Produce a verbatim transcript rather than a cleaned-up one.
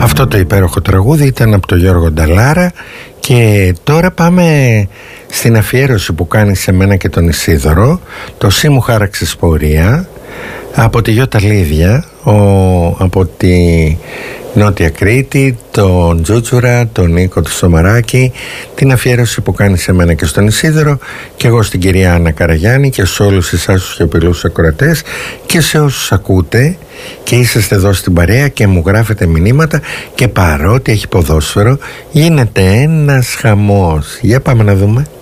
Αυτό το υπέροχο τραγούδι ήταν από τον Γιώργο Νταλάρα. Και τώρα πάμε στην αφιέρωση που κάνει σε μένα και τον Ισίδωρο. Το «Σύ μου χάραξες πορεία» από τη Γιώτα Λίδια, ο, από τη Νότια Κρήτη, τον Τζούτσουρα, τον Νίκο του Σομαράκη. Την αφιέρωση που κάνει σε μένα και στον Ισίδωρο, και εγώ στην κυρία Άννα Καραγιάννη, και σε όλους εσάς τους σιωπηλούς ακροατές και σε όσους ακούτε και είσαστε εδώ στην παρέα και μου γράφετε μηνύματα, και παρότι έχει ποδόσφαιρο γίνεται ένας χαμός. Για πάμε να δούμε.